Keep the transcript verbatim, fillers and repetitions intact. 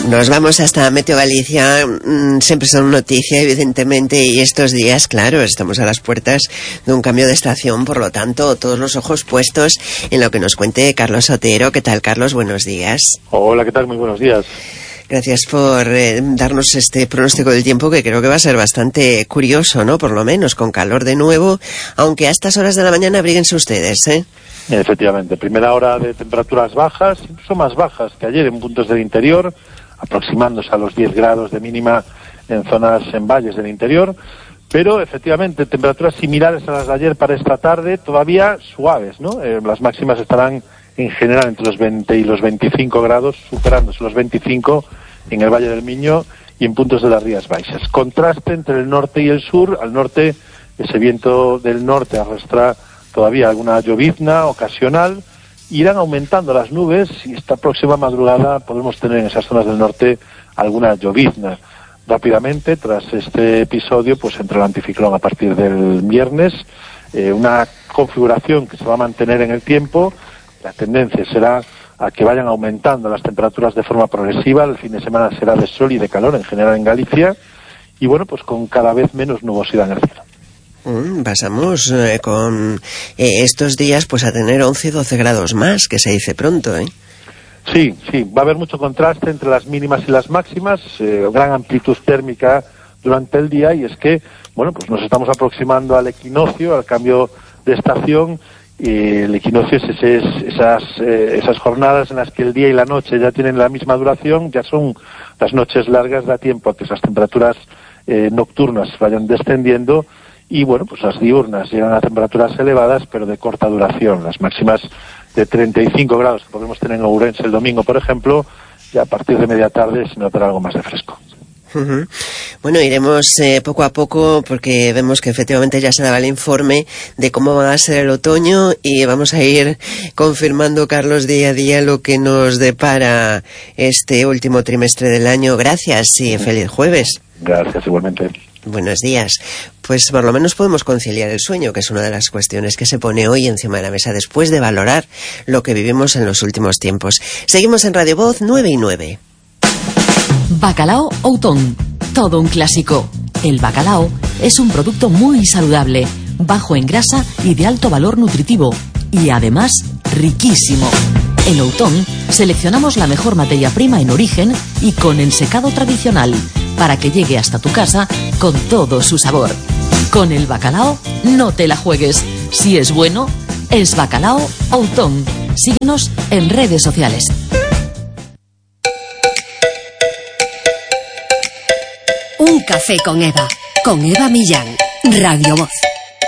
Nos vamos hasta Meteo Galicia, siempre son noticia, evidentemente, y estos días, claro, estamos a las puertas de un cambio de estación, por lo tanto, todos los ojos puestos en lo que nos cuente Carlos Otero. ¿Qué tal, Carlos? Buenos días. Hola, ¿qué tal? Muy buenos días. Gracias por eh, darnos este pronóstico del tiempo, que creo que va a ser bastante curioso, ¿no? Por lo menos, con calor de nuevo, aunque a estas horas de la mañana abríguense ustedes, ¿eh? Efectivamente, primera hora de temperaturas bajas, incluso más bajas que ayer en puntos del interior, aproximándose a los diez grados de mínima en zonas, en valles del interior, pero efectivamente temperaturas similares a las de ayer para esta tarde, todavía suaves, ¿no? Eh, las máximas estarán en general entre los veinte y los veinticinco grados, superándose los veinticinco en el Valle del Miño y en puntos de las Rías Baixas. Contraste entre el norte y el sur. Al norte, ese viento del norte arrastra todavía alguna llovizna ocasional. Irán aumentando las nubes y esta próxima madrugada podemos tener en esas zonas del norte alguna llovizna. Rápidamente, tras este episodio, pues entra el anticiclón a partir del viernes, eh, una configuración que se va a mantener en el tiempo. La tendencia será a que vayan aumentando las temperaturas de forma progresiva. El fin de semana será de sol y de calor en general en Galicia y bueno, pues con cada vez menos nubosidad en el cielo. Mm, pasamos eh, con eh, estos días pues a tener once, doce grados más, que se dice pronto, ¿eh? Sí, sí, va a haber mucho contraste entre las mínimas y las máximas, eh, gran amplitud térmica durante el día, y es que, bueno, pues nos estamos aproximando al equinoccio, al cambio de estación. Y el equinoccio es ese, esas, eh, esas jornadas en las que el día y la noche ya tienen la misma duración, ya son las noches largas, da tiempo a que esas temperaturas eh, nocturnas vayan descendiendo y bueno, pues las diurnas llegan a temperaturas elevadas pero de corta duración. Las máximas de treinta y cinco grados que podemos tener en Ourense el domingo, por ejemplo, ya a partir de media tarde se notará algo más de fresco. Uh-huh. Bueno, iremos eh, poco a poco porque vemos que efectivamente ya se daba el informe de cómo va a ser el otoño y vamos a ir confirmando, Carlos, día a día lo que nos depara este último trimestre del año. Gracias y feliz jueves. Gracias, igualmente. Buenos días. Pues por lo menos podemos conciliar el sueño, que es una de las cuestiones que se pone hoy encima de la mesa después de valorar lo que vivimos en los últimos tiempos. Seguimos en Radio Voz nueve y nueve. Bacalao Outón, todo un clásico. El bacalao es un producto muy saludable, bajo en grasa y de alto valor nutritivo, y además riquísimo. En Outón seleccionamos la mejor materia prima en origen y con el secado tradicional, para que llegue hasta tu casa con todo su sabor. Con el bacalao no te la juegues. Si es bueno, es Bacalao Outón. Síguenos en redes sociales. Un café con Eva, con Eva Millán, Radio Voz.